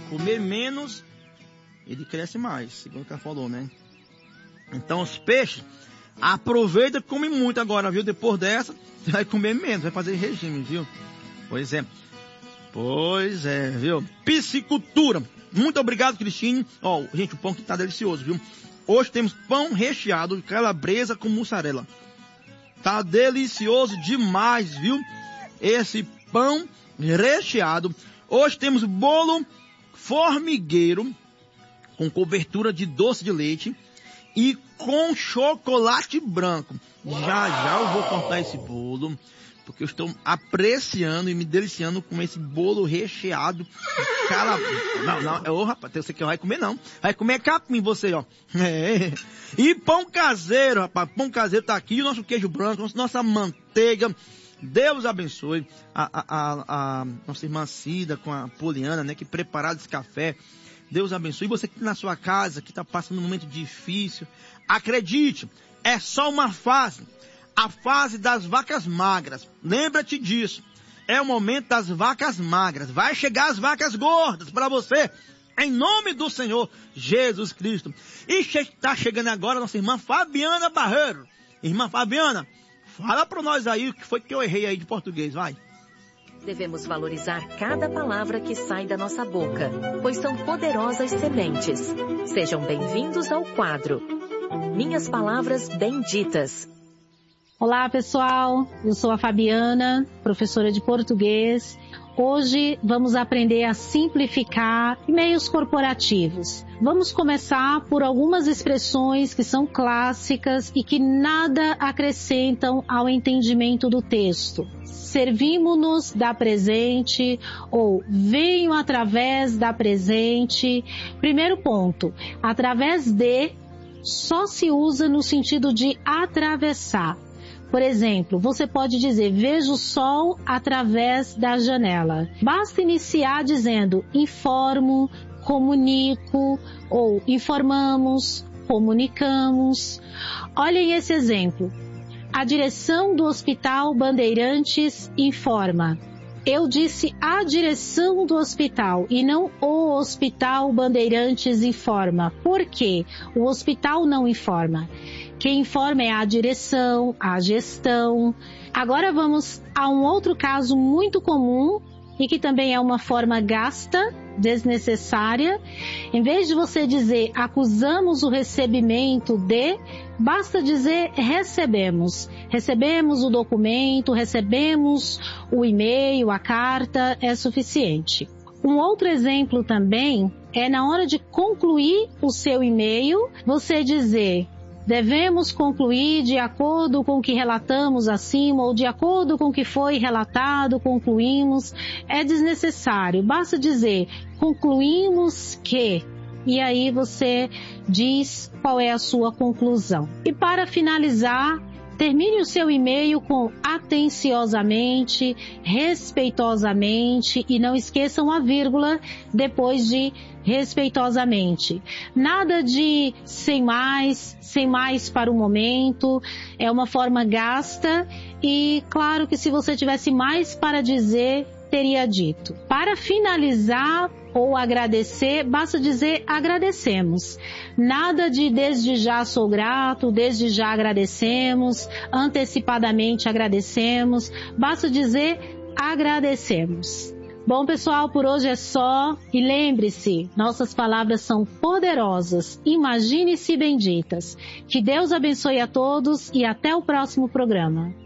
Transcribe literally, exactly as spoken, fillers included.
comer menos, ele cresce mais, segundo o que ela falou, né? Então os peixes, aproveita e come muito agora, viu? Depois dessa, você vai comer menos, vai fazer regime, viu? Pois é. Pois é, viu? Piscicultura. Muito obrigado, Cristine. Ó, gente, o pão que tá delicioso, viu? Hoje temos pão recheado de calabresa com mussarela. Tá delicioso demais, viu? Esse pão recheado. Hoje temos bolo formigueiro com cobertura de doce de leite e com chocolate branco. Já já eu vou cortar esse bolo, porque eu estou apreciando e me deliciando com esse bolo recheado de calabresa. Não, não, ô rapaz, você que vai comer não. Vai comer capim você, ó. É. E pão caseiro, rapaz. Pão caseiro tá aqui, o nosso queijo branco, nossa manteiga. Deus abençoe a, a, a, a nossa irmã Cida com a Poliana, né, que prepararam esse café. Deus abençoe. E você que está na sua casa, que está passando um momento difícil, acredite, é só uma fase. A fase das vacas magras. Lembra-te disso. É o momento das vacas magras. Vai chegar as vacas gordas para você. Em nome do Senhor Jesus Cristo. E está chegando agora a nossa irmã Fabiana Barreiro. Irmã Fabiana, fala para nós aí o que foi que eu errei aí de português, vai. Devemos valorizar cada palavra que sai da nossa boca, pois são poderosas sementes. Sejam bem-vindos ao quadro Minhas Palavras Benditas. Olá, pessoal. Eu sou a Fabiana, professora de português. Hoje vamos aprender a simplificar e-mails corporativos. Vamos começar por algumas expressões que são clássicas e que nada acrescentam ao entendimento do texto. Servimos-nos da presente ou venho através da presente. Primeiro ponto, através de só se usa no sentido de atravessar. Por exemplo, você pode dizer, vejo o sol através da janela. Basta iniciar dizendo, informo, comunico, ou informamos, comunicamos. Olhem esse exemplo. A direção do Hospital Bandeirantes informa. Eu disse a direção do hospital e não o Hospital Bandeirantes informa. Por quê? O hospital não informa. Quem informa é a direção, a gestão. Agora vamos a um outro caso muito comum e que também é uma forma gasta, desnecessária. Em vez de você dizer acusamos o recebimento de, basta dizer recebemos. Recebemos o documento, recebemos o e-mail, a carta, é suficiente. Um outro exemplo também é na hora de concluir o seu e-mail, você dizer devemos concluir de acordo com o que relatamos acima ou de acordo com o que foi relatado, concluímos. É desnecessário. Basta dizer concluímos que. E aí você diz qual é a sua conclusão. E para finalizar, termine o seu e-mail com atenciosamente, respeitosamente e não esqueçam a vírgula depois de respeitosamente. Nada de sem mais, sem mais para o momento, é uma forma gasta e claro que se você tivesse mais para dizer, teria dito. Para finalizar ou agradecer, basta dizer agradecemos. Nada de desde já sou grato, desde já agradecemos, antecipadamente agradecemos, basta dizer agradecemos. Bom, pessoal, por hoje é só. E lembre-se, nossas palavras são poderosas. Imagine-se benditas. Que Deus abençoe a todos e até o próximo programa.